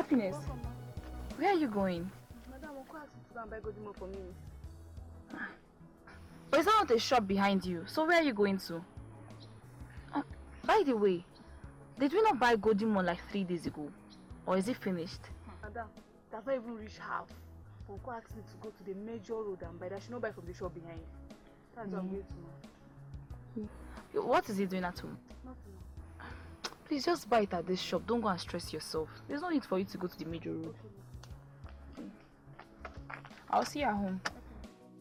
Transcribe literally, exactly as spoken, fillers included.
Happiness, where are you going? Madam, I'll ask you to go and buy golden more for me. But is that not a shop behind you? So where are you going to? Uh, by the way, did we not buy golden more like three days ago? Or is it finished? Madam, that's not even reached half. Uncle asked me to go to the major road and buy that. She not buy from the shop behind. That's what I'm going to now. What is he doing at home? Nothing. Please just buy it at this shop. Don't go and stress yourself. There's no need for you to go to the major road. Okay. I'll see you at home.